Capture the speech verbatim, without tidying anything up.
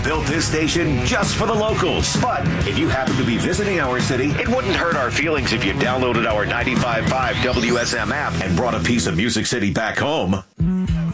built this station just for the locals. But if you happen to be visiting our city, it wouldn't hurt our feelings if you downloaded our ninety-five point five W S M app and brought a piece of Music City back home.